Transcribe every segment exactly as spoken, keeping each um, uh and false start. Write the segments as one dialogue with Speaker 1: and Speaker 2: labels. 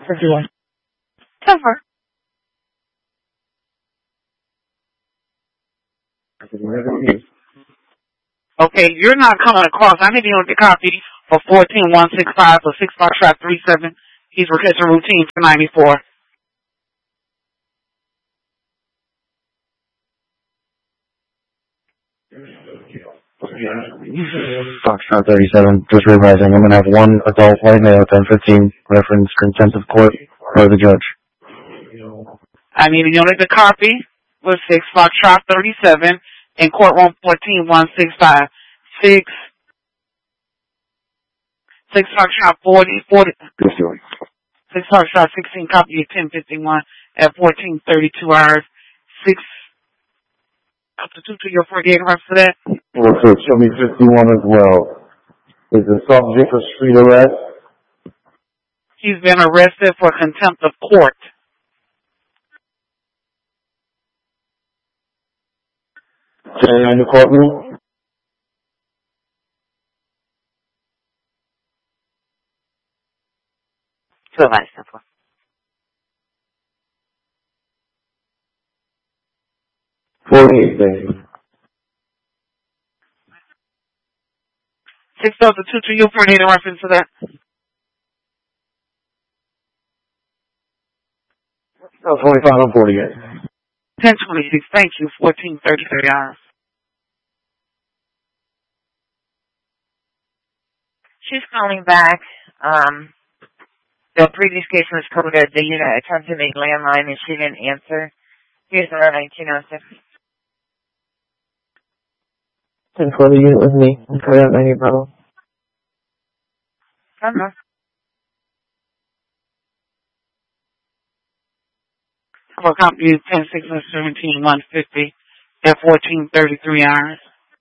Speaker 1: fifty-one. Cover. Okay, you're not coming across. I need you on the copy for fourteen one six five for six five trap three seven. He's requesting routine for ninety-four.
Speaker 2: Foxtrot thirty-seven, just revising. I'm going to have one adult white male, ten fifteen, reference consent of court or the judge.
Speaker 1: I need a unit to copy with six Foxtrot thirty-seven in courtroom fourteen one six five. Six, six Foxtrot forty, forty, six Foxtrot sixteen, copy of ten fifty-one at fourteen thirty-two hours. Six, up to two to your forty-eight hours for that.
Speaker 2: Okay, show me fifty-one as well. Is the subject a street arrest?
Speaker 1: He's been arrested for contempt of court.
Speaker 2: Staying in the courtroom?
Speaker 1: Two of us, simple.
Speaker 2: forty-eight, thank you.
Speaker 1: Six Delta two to you, forty-eight in reference to that.
Speaker 2: No, twenty-five on forty-eight.
Speaker 1: ten twenty-six, thank you, fourteen thirty-three hours.
Speaker 3: She's calling back. Um, the previous case was coded. The unit attempted to make landline and she didn't answer. Here's the nineteen oh six.
Speaker 4: ten forty unit with me. I'm coming out ninety Bravo.
Speaker 1: Come on. I'll copy you ten six seventeen one fifty at fourteen thirty-three hours.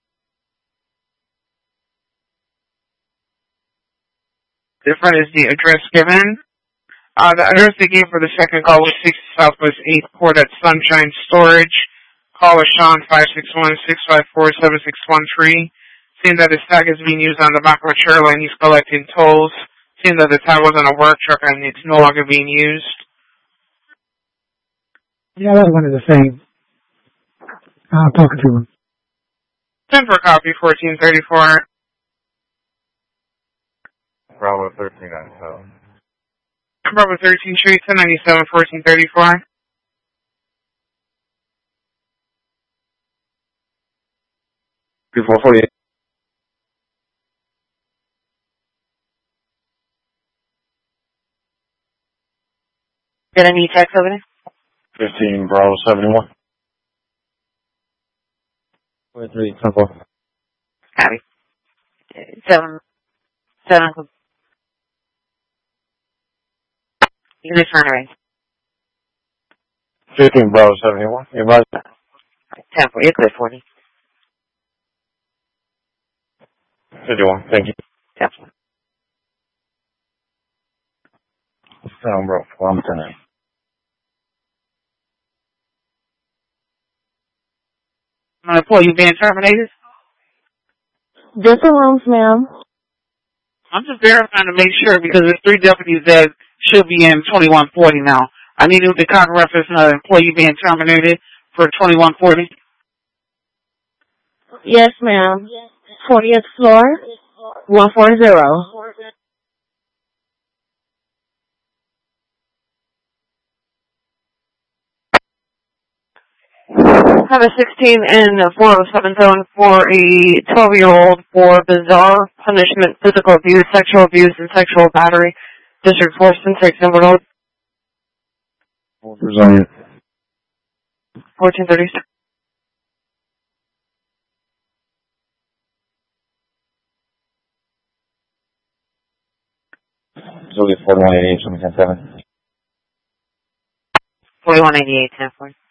Speaker 1: Different is the address given. Uh, the address they gave for the second call was six Southwest eighth Court at Sunshine Storage. Caller Sean five six one, six five four, seven six one three. Seeing that his tag is being used on the back of a trailer and he's collecting tolls. Seeing that the tag was on a work truck and it's no longer being used.
Speaker 5: Yeah, that one is the same. I'll talk to him.
Speaker 1: ten for copy, fourteen thirty-four.
Speaker 2: Bravo thirteen ninety-seven.
Speaker 1: Bravo thirteen Street, ten ninety-seven, fourteen thirty-four.
Speaker 2: Before forty-eight.
Speaker 3: Got any text over there?
Speaker 2: fifteen, Bravo seventy-one. twenty-three, ten four.
Speaker 3: Copy. Seven, seven. You can turn around.
Speaker 2: fifteen, Bravo seventy-one. You advise?
Speaker 3: ten four, you're clear forty.
Speaker 2: fifty-one, thank you.
Speaker 3: ten four.
Speaker 2: Sound, bro. Well, I'm turning.
Speaker 1: I'm going to pull you being terminated.
Speaker 4: Just the rooms, ma'am.
Speaker 1: I'm just verifying to make sure because there's three deputies that should be in twenty-one forty now. I need you to contact reference an employee being terminated for twenty-one forty.
Speaker 4: Yes, ma'am. fortieth floor, one forty.
Speaker 3: Have a sixteen and a four oh seven zone for a twelve-year-old for bizarre punishment, physical abuse, sexual abuse, and sexual battery. District four, Syntax number road.
Speaker 2: Resign.
Speaker 3: fourteen thirty-six.
Speaker 2: So we get forty-one eighty-eight, twenty ten seven.
Speaker 3: forty-one eighty-eight, ten four.